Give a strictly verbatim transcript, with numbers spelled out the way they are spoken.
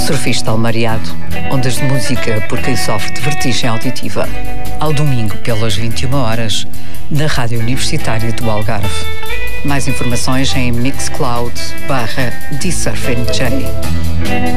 Surfista Almariado, ondas de música por quem sofre de vertigem auditiva. Ao domingo, pelas vinte e uma horas, na Rádio Universitária do Algarve. Mais informações em Mixcloud barra D Surf N J.